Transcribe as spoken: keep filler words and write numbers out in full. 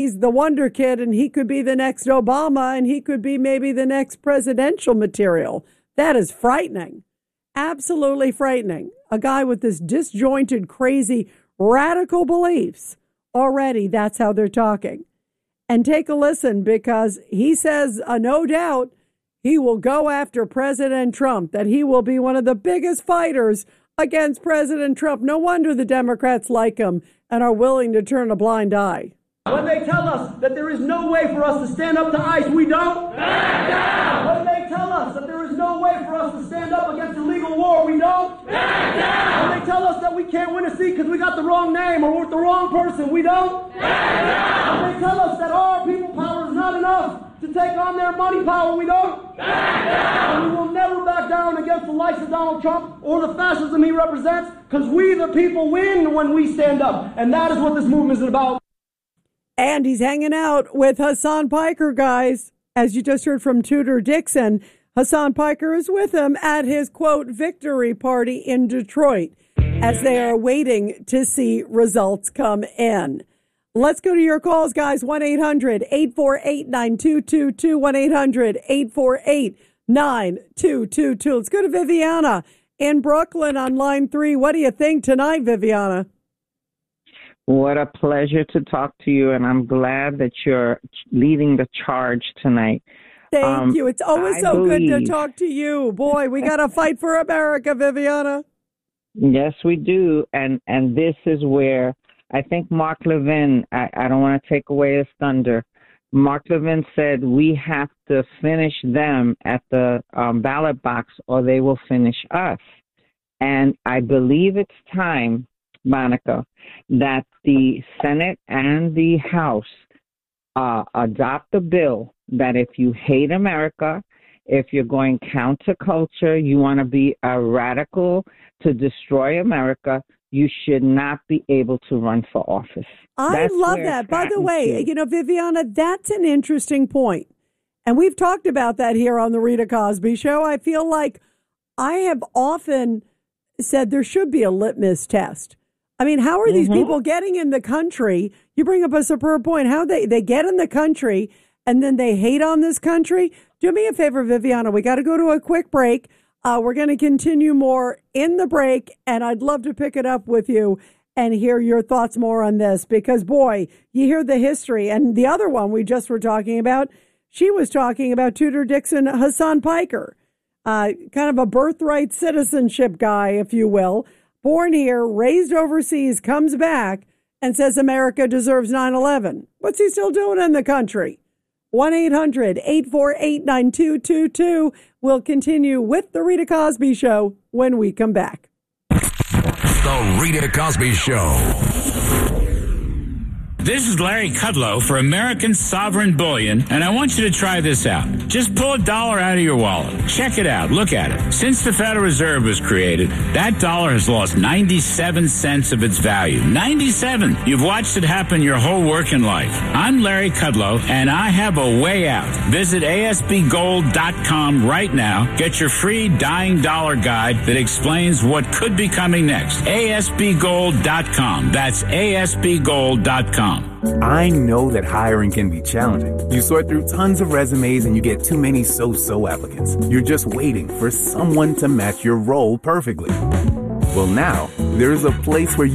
he's the wonder kid and he could be the next Obama and he could be maybe the next presidential material. That is frightening. Absolutely frightening. A guy with this disjointed, crazy, radical beliefs. Already, that's how they're talking. And take a listen, because he says, uh, no doubt, he will go after President Trump, that he will be one of the biggest fighters against President Trump. No wonder the Democrats like him and are willing to turn a blind eye. When they tell us that there is no way for us to stand up to ICE, we don't back down. When they tell us that there is no way for us to stand up against illegal war, we don't back down. When they tell us that we can't win a seat because we got the wrong name or with the wrong person, we don't back down. When they tell us that our people power is not enough to take on their money power, we don't back down. And we will never back down against the likes of Donald Trump or the fascism he represents, because we the people win when we stand up. And that is what this movement is about. And he's hanging out with Hasan Piker, guys. As you just heard from Tudor Dixon, Hasan Piker is with him at his, quote, victory party in Detroit as they are waiting to see results come in. Let's go to your calls, guys. one eight hundred eight four eight nine two two two, one eight hundred eight four eight nine two two two. Let's go to Viviana in Brooklyn on line three. What do you think tonight, Viviana? What a pleasure to talk to you, and I'm glad that you're leading the charge tonight. Thank um, you. It's always I so believe... good to talk to you. Boy, we got to fight for America, Viviana. Yes, we do, and and this is where I think Mark Levin, I, I don't want to take away his thunder, Mark Levin said we have to finish them at the um, ballot box or they will finish us. And I believe it's time, Monica, that the Senate and the House uh, adopt a bill that if you hate America, if you're going counterculture, you want to be a radical to destroy America, you should not be able to run for office. I That's love that. By the way, to. you know, Viviana, that's an interesting point. And we've talked about that here on the Rita Cosby Show. I feel like I have often said there should be a litmus test. I mean, how are these mm-hmm. people getting in the country? You bring up a superb point. How they, they get in the country and then they hate on this country? Do me a favor, Viviana. We got to go to a quick break. Uh, we're going to continue more in the break, and I'd love to pick it up with you and hear your thoughts more on this because, boy, you hear the history. And the other one we just were talking about, she was talking about Tudor Dixon, Hasan Piker, uh, kind of a birthright citizenship guy, if you will, born here, raised overseas, comes back and says America deserves nine eleven. What's he still doing in the country? one eight hundred eight four eight nine two two two. We'll continue with The Rita Cosby Show when we come back. The Rita Cosby Show. This is Larry Kudlow for American Sovereign Bullion, and I want you to try this out. Just pull a dollar out of your wallet. Check it out. Look at it. Since the Federal Reserve was created, that dollar has lost ninety-seven cents of its value. ninety-seven. You've watched it happen your whole working life. I'm Larry Kudlow, and I have a way out. Visit A S B gold dot com right now. Get your free dying dollar guide that explains what could be coming next. A S B gold dot com. That's A S B gold dot com. I know that hiring can be challenging. You sort through tons of resumes and you get too many so-so applicants. You're just waiting for someone to match your role perfectly. Well, now, there's a place where you